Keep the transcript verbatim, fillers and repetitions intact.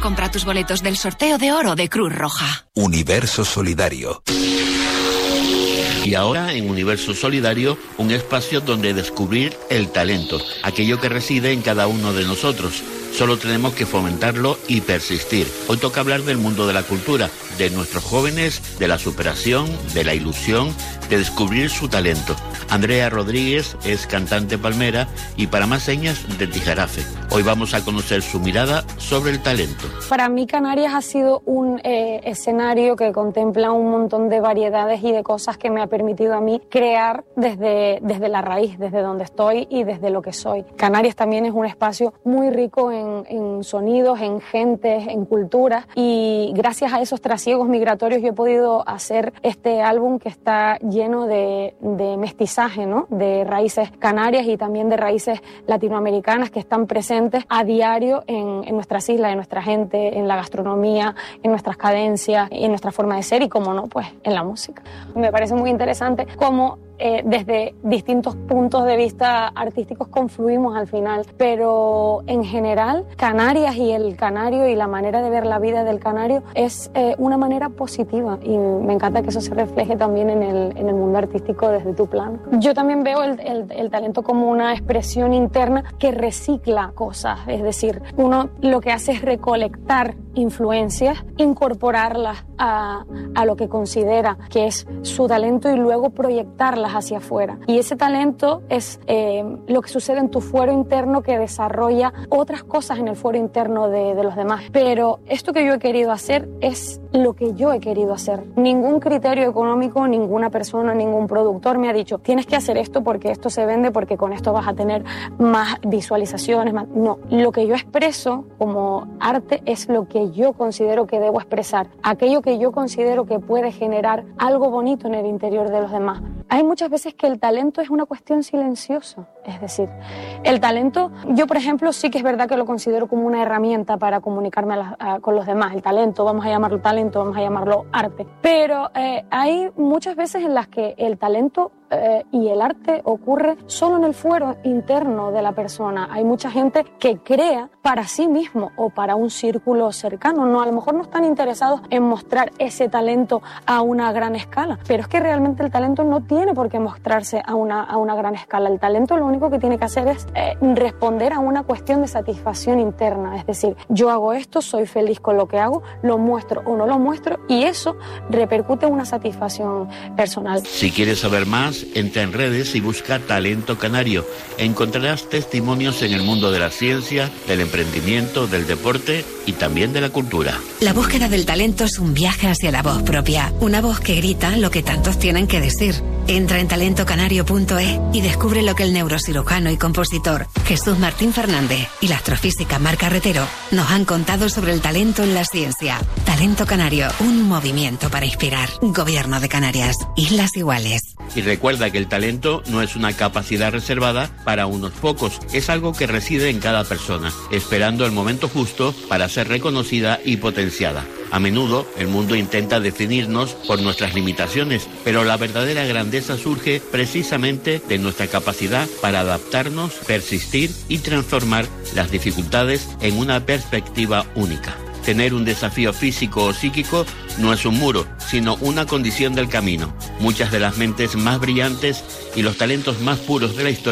Compra tus boletos del sorteo de oro de Cruz Roja. Universo Solidario. Y ahora en Universo Solidario, un espacio donde descubrir el talento, aquello que reside en cada uno de nosotros. Solo tenemos que fomentarlo y persistir. Hoy toca hablar del mundo de la cultura, de nuestros jóvenes, de la superación, de la ilusión, de descubrir su talento. Andrea Rodríguez es cantante palmera y para más señas de Tijarafe. Hoy vamos a conocer su mirada sobre el talento. Para mí Canarias ha sido un eh, escenario que contempla un montón de variedades y de cosas que me ha permitido a mí crear desde, desde la raíz, desde donde estoy y desde lo que soy. Canarias también es un espacio muy rico en En, en sonidos, en gentes, en culturas, y gracias a esos trasiegos migratorios yo he podido hacer este álbum que está lleno de, de mestizaje, ¿no? De raíces canarias y también de raíces latinoamericanas que están presentes a diario en, en nuestras islas, en nuestra gente, en la gastronomía, en nuestras cadencias y en nuestra forma de ser y, como no, pues en la música. Me parece muy interesante cómo Eh, desde distintos puntos de vista artísticos confluimos al final, pero en general Canarias y el canario y la manera de ver la vida del canario es eh, una manera positiva, y me encanta que eso se refleje también en el, en el mundo artístico desde tu plano. Yo también veo el, el, el talento como una expresión interna que recicla cosas, es decir, uno lo que hace es recolectar influencias, incorporarlas a, a lo que considera que es su talento y luego proyectarlas hacia afuera. Y ese talento es eh, lo que sucede en tu fuero interno, que desarrolla otras cosas en el fuero interno de, de los demás. Pero esto que yo he querido hacer es lo que yo he querido hacer. Ningún criterio económico, ninguna persona, ningún productor me ha dicho tienes que hacer esto porque esto se vende, porque con esto vas a tener más visualizaciones, más... No, lo que yo expreso como arte es lo que yo considero que debo expresar, aquello que yo considero que puede generar algo bonito en el interior de los demás. Hay muchas veces que el talento es una cuestión silenciosa, es decir, el talento, yo por ejemplo sí que es verdad que lo considero como una herramienta para comunicarme a la, a, con los demás, el talento, vamos a llamarlo talento, vamos a llamarlo arte, pero eh, hay muchas veces en las que el talento eh, y el arte ocurre solo en el fuero interno de la persona. Hay mucha gente que crea para sí mismo o para un círculo cercano, no, a lo mejor no están interesados en mostrar ese talento a una gran escala, pero es que realmente el talento no tiene por qué mostrarse a una, a una gran escala. El talento lo único que tiene que hacer es eh, responder a una cuestión de satisfacción interna, es decir, yo hago esto, soy feliz con lo que hago, lo muestro o no lo muestro, y eso repercute en una satisfacción personal. Si quieres saber más, entra en redes y busca Talento Canario. Encontrarás testimonios en el mundo de la ciencia, del emprendimiento, del deporte y también de la cultura. La búsqueda del talento es un viaje hacia la voz propia, una voz que grita lo que tantos tienen que decir. Entra en talento canario punto e y descubre lo que el neurocirujano y compositor Jesús Martín Fernández y la astrofísica Mar Carretero nos han contado sobre el talento en la ciencia. Talento Canario, un movimiento para inspirar. Gobierno de Canarias, Islas Iguales. Y recuerda que el talento no es una capacidad reservada para unos pocos, es algo que reside en cada persona, esperando el momento justo para ser reconocida y potenciada. A menudo el mundo intenta definirnos por nuestras limitaciones, pero la verdadera grandeza surge precisamente de nuestra capacidad para adaptarnos, persistir y transformar las dificultades en una perspectiva única. Tener un desafío físico o psíquico no es un muro, sino una condición del camino. Muchas de las mentes más brillantes y los talentos más puros de la historia